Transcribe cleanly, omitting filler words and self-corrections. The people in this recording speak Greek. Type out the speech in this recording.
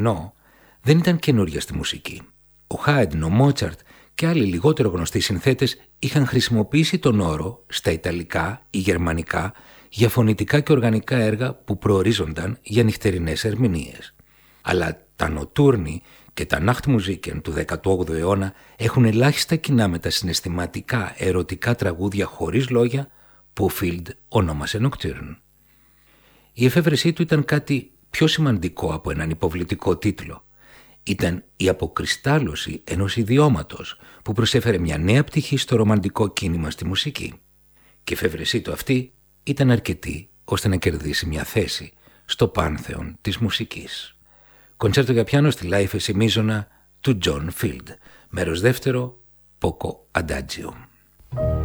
Ρενό δεν ήταν καινούρια στη μουσική. Ο Χάιντν, ο Μότσαρτ και άλλοι λιγότερο γνωστοί συνθέτες είχαν χρησιμοποιήσει τον όρο στα ιταλικά ή γερμανικά για φωνητικά και οργανικά έργα που προορίζονταν για νυχτερινές ερμηνείες. Αλλά τα νοτούρνη και τα Nachtmusiken του 18ου αιώνα έχουν ελάχιστα κοινά με τα συναισθηματικά ερωτικά τραγούδια χωρίς λόγια που ο Field ονόμασε Nocturne. Η εφεύρεσή του ήταν κάτι πιο σημαντικό από έναν υποβλητικό τίτλο. Ήταν η αποκριστάλλωση ενός ιδιώματος που προσέφερε μια νέα πτυχή στο ρομαντικό κίνημα στη μουσική. Και η εφεύρεσή του αυτή ήταν αρκετή ώστε να κερδίσει μια θέση στο πάνθεον της μουσικής. Κοντσέρτο για πιάνο στη Life Εσημίζωνα του John Field. Μέρος δεύτερο, Poco Adagio.